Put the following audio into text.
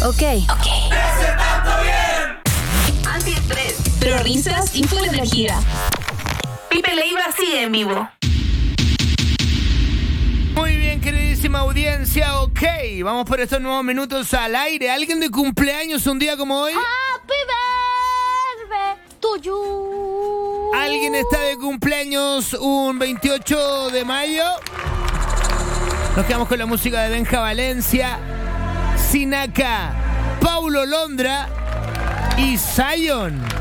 Ok. ¡Ese tanto bien! Antiestrés, pero risas y full energía. Pipe Leiva sigue en vivo. Muy bien, queridísima audiencia, ok. Vamos por estos nuevos minutos al aire. ¿Alguien de cumpleaños un día como hoy? Happy birthday to you. ¿Alguien está de cumpleaños un 28 de mayo? Nos quedamos con la música de Benja Valencia, Sinaka, Paulo Londra y Zion.